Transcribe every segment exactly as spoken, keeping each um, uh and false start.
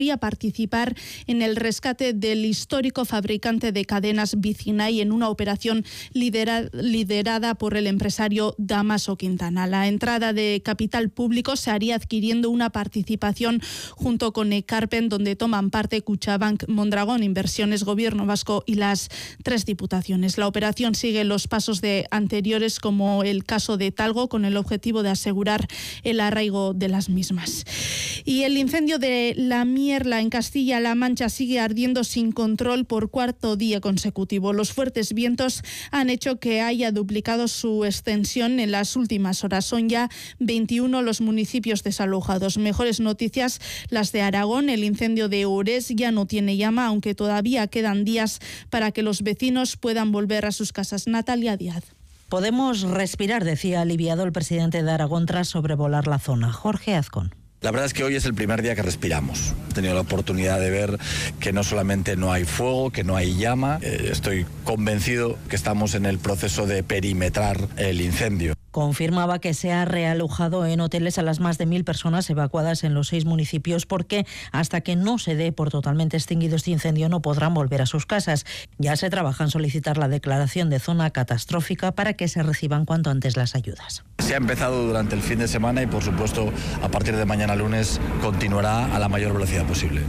a participar en el rescate del histórico fabricante de cadenas Vicinay en una operación lidera, liderada por el empresario Damaso Quintana. La entrada de capital público se haría adquiriendo una participación junto con Ekarpen, donde toman parte Kutxabank, Mondragón Inversiones, Gobierno Vasco y las tres diputaciones. La operación sigue los pasos de anteriores, como el caso de Talgo, con el objetivo de asegurar el arraigo de las mismas. Y el incendio de La Mierla en Castilla-La Mancha sigue ardiendo sin control por cuarto día consecutivo. Los fuertes vientos han hecho que haya duplicado su extensión en las últimas horas. Son ya veintiuno los municipios desalojados. Mejores noticias las de Aragón. El incendio de Orés ya no tiene llama, aunque todavía quedan días para que los vecinos puedan volver a sus casas. Natalia Díaz. Podemos respirar, decía aliviado el presidente de Aragón tras sobrevolar la zona. Jorge Azcón. La verdad es que hoy es el primer día que respiramos. He tenido la oportunidad de ver que no solamente no hay fuego, que no hay llama. Eh, estoy convencido que estamos en el proceso de perimetrar el incendio. Confirmaba que se ha realojado en hoteles a las más de mil personas evacuadas en los seis municipios porque hasta que no se dé por totalmente extinguido este incendio no podrán volver a sus casas. Ya se trabaja en solicitar la declaración de zona catastrófica para que se reciban cuanto antes las ayudas. Se ha empezado durante el fin de semana y, por supuesto, a partir de mañana lunes continuará a la mayor velocidad posible.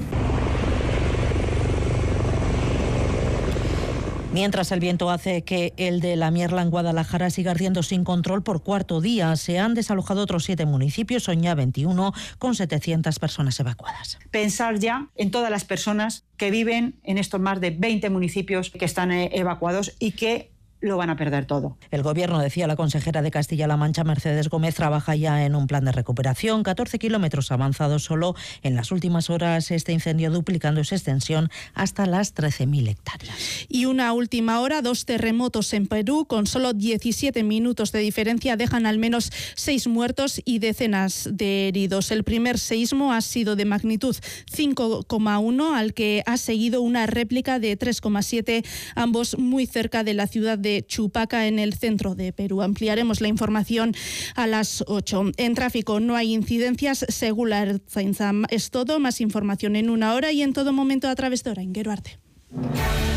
Mientras el viento hace que el de La Mierla en Guadalajara siga ardiendo sin control por cuarto día, se han desalojado otros siete municipios, son ya veintiuno, con setecientas personas evacuadas. Pensar ya en todas las personas que viven en estos más de veinte municipios que están evacuados y que lo van a perder todo. El Gobierno, decía la consejera de Castilla-La Mancha, Mercedes Gómez, trabaja ya en un plan de recuperación. catorce kilómetros avanzados solo en las últimas horas este incendio, duplicando su extensión hasta las trece mil hectáreas. Y una última hora, dos terremotos en Perú con solo diecisiete minutos de diferencia dejan al menos seis muertos y decenas de heridos. El primer seísmo ha sido de magnitud cinco coma uno, al que ha seguido una réplica de tres coma siete, ambos muy cerca de la ciudad de Chupaca, en el centro de Perú. Ampliaremos la información a las ocho. En tráfico no hay incidencias, según la Ertzaintza. Es todo, más información en una hora y en todo momento a través de Orain. Gero arte.